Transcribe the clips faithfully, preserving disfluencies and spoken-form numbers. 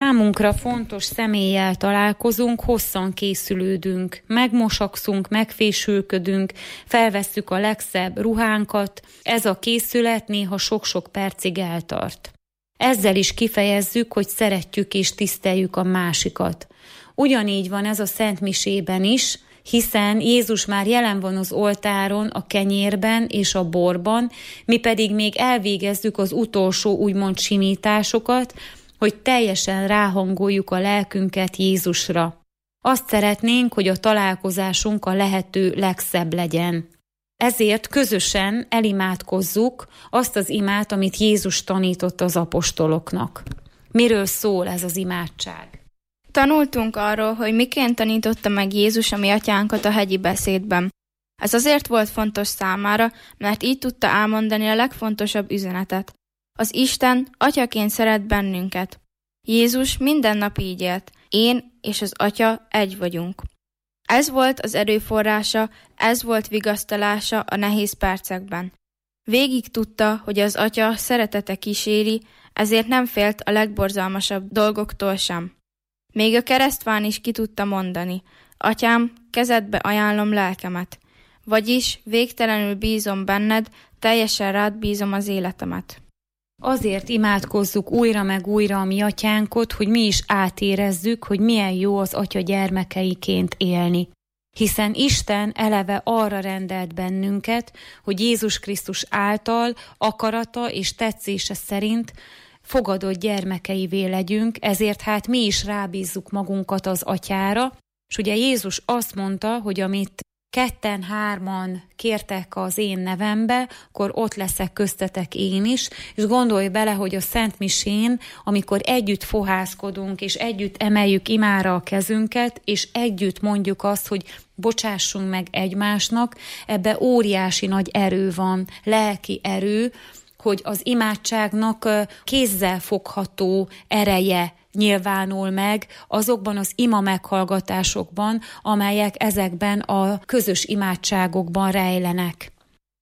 számunkra fontos személlyel találkozunk, hosszan készülődünk, megmosakszunk, megfésülködünk, felvesszük a legszebb ruhánkat, ez a készület néha sok-sok percig eltart. Ezzel is kifejezzük, hogy szeretjük és tiszteljük a másikat. Ugyanígy van ez a szentmisében is, hiszen Jézus már jelen van az oltáron, a kenyérben és a borban, mi pedig még elvégezzük az utolsó úgymond simításokat, hogy teljesen ráhangoljuk a lelkünket Jézusra. Azt szeretnénk, hogy a találkozásunk a lehető legszebb legyen. Ezért közösen elimádkozzuk azt az imát, amit Jézus tanított az apostoloknak. Miről szól ez az imádság? Tanultunk arról, hogy miként tanította meg Jézus a mi atyánkat a hegyi beszédben. Ez azért volt fontos számára, mert így tudta elmondani a legfontosabb üzenetet. Az Isten atyaként szeret bennünket. Jézus minden nap így élt. Én és az Atya egy vagyunk. Ez volt az erőforrása, ez volt vigasztalása a nehéz percekben. Végig tudta, hogy az Atya szeretete kíséri, ezért nem félt a legborzalmasabb dolgoktól sem. Még a keresztván is ki tudta mondani: Atyám, kezedbe ajánlom lelkemet. Vagyis végtelenül bízom benned, teljesen rád bízom az életemet. Azért imádkozzuk újra meg újra a mi atyánkot, hogy mi is átérezzük, hogy milyen jó az atya gyermekeiként élni. Hiszen Isten eleve arra rendelt bennünket, hogy Jézus Krisztus által akarata és tetszése szerint fogadott gyermekeivé legyünk, ezért hát mi is rábízzuk magunkat az atyára, és ugye Jézus azt mondta, hogy amit ketten, hárman kértek az én nevembe, akkor ott leszek köztetek én is, és gondolj bele, hogy a Szent Misén, amikor együtt fohászkodunk, és együtt emeljük imára a kezünket, és együtt mondjuk azt, hogy bocsássunk meg egymásnak, ebbe óriási nagy erő van, lelki erő, hogy az imádságnak kézzel fogható ereje nyilvánul meg azokban az ima meghallgatásokban, amelyek ezekben a közös imádságokban rejlenek.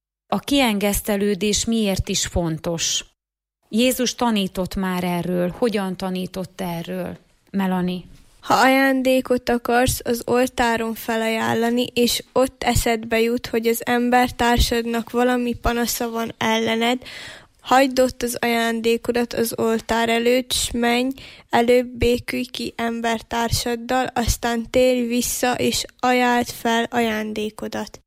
A kiengesztelődés miért is fontos? Jézus tanított már erről. Hogyan tanított erről, Melanie? Ha ajándékot akarsz az oltáron felajánlani, és ott eszedbe jut, hogy az embertársadnak valami panasza van ellened, hagyd ott az ajándékodat az oltár előtt, s menj, előbb békülj ki embertársaddal, aztán térj vissza, és ajáld fel ajándékodat.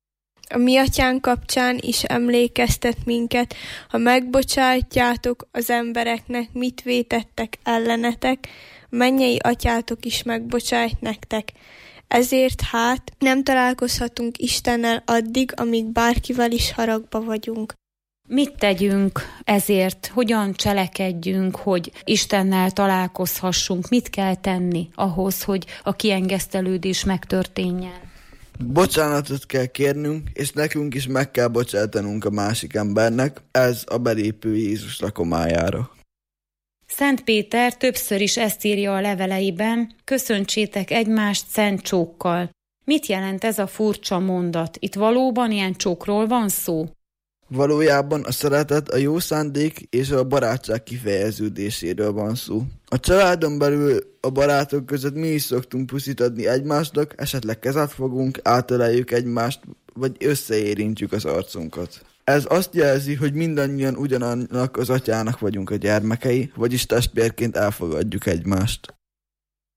A mi atyánk kapcsán is emlékeztet minket, ha megbocsátjátok az embereknek, mit vétettek ellenetek, a mennyei atyátok is megbocsájt nektek. Ezért hát nem találkozhatunk Istennel addig, amíg bárkivel is haragba vagyunk. Mit tegyünk ezért? Hogyan cselekedjünk, hogy Istennel találkozhassunk? Mit kell tenni ahhoz, hogy a kiengesztelődés megtörténjen? Bocsánatot kell kérnünk, és nekünk is meg kell bocsátanunk a másik embernek, ez a belépő Jézus lakomájára. Szent Péter többször is ezt írja a leveleiben: köszöntsétek egymást szent csókkal. Mit jelent ez a furcsa mondat? Itt valóban ilyen csókról van szó? Valójában a szeretet, a jó szándék és a barátság kifejeződéséről van szó. A családon belül a barátok között mi is szoktunk puszit adni egymásnak, esetleg kezet fogunk, átöleljük egymást, vagy összeérintjük az arcunkat. Ez azt jelzi, hogy mindannyian ugyanannak az atyának vagyunk a gyermekei, vagyis testvérként elfogadjuk egymást.